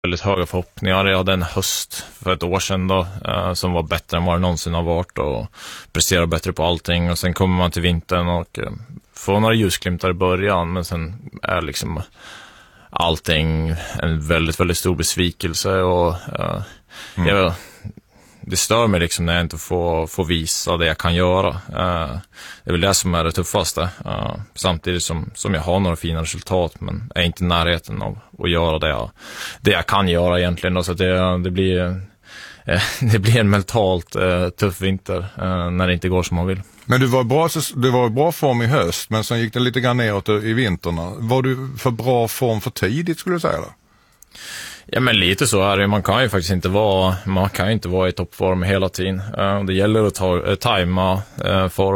väldigt höga förhoppningar. Jag hade en höst för ett år sedan då, som var bättre än vad det någonsin har varit och presterar bättre på allting. Och sen kommer man till vintern och får några ljusglimtar i början, men sen är liksom allting en väldigt, väldigt stor besvikelse. Och det stör mig liksom när jag inte får visa det jag kan göra. Det är väl det som är det tuffaste. Samtidigt som jag har några fina resultat, men är inte i närheten av att göra det jag kan göra egentligen då. Så att det blir en mentalt tuff vinter när det inte går som man vill. Men du var i bra form i höst, men sen gick det lite grann neråt i vinterna. Var du för bra form för tidigt, skulle du säga då? Ja, men lite så är det. Man kan ju faktiskt inte vara i toppform hela tiden. Det gäller att tajma form